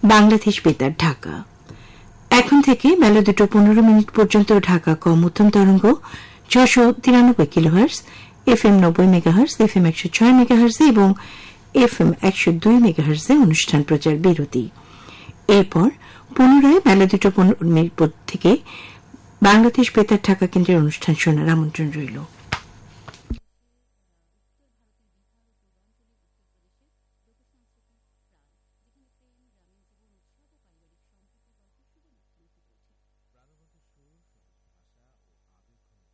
বাংলাদেশ বেতার ঢাকা। এখন থেকে বেলা 2:15 পর্যন্ত ঢাকা কম-উত্তম তরঙ্গ 693 kilohertz, FM 90 megahertz, FM 106 megahertz এবং FM 102 মেগাহার্টজে অনুষ্ঠান প্রচার বিরতি। এরপর পুনরায় বেলা 2:15 থেকে বাংলাদেশ বেতার ঢাকা কেন্দ্রের অনুষ্ঠান শোনার আমন্ত্রণ রইল।